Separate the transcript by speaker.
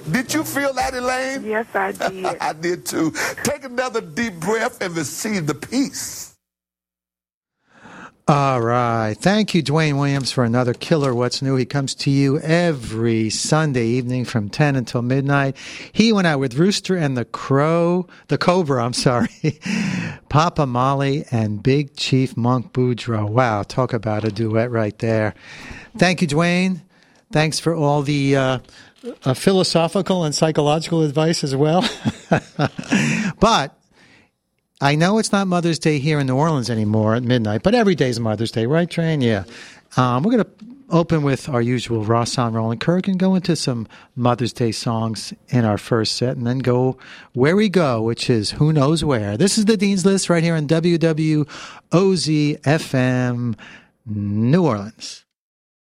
Speaker 1: Did you feel that, Elaine?
Speaker 2: Yes, I did.
Speaker 1: I did too. Take another deep breath and receive the peace.
Speaker 3: All right. Thank you, Dwayne Williams, for another killer What's New. He comes to you every Sunday evening from 10 until midnight. He went out with Rooster and the Cobra, Papa Molly and Big Chief Monk Boudreaux. Wow, talk about a duet right there. Thank you, Dwayne. Thanks for all the philosophical and psychological advice as well. But I know it's not Mother's Day here in New Orleans anymore at midnight, but every day's Mother's Day, right, Train? Yeah. We're going to open with our usual Rahsaan Roland Kirk and go into some Mother's Day songs in our first set and then go where we go, which is who knows where. This is the Dean's List right here on WWOZ FM New Orleans.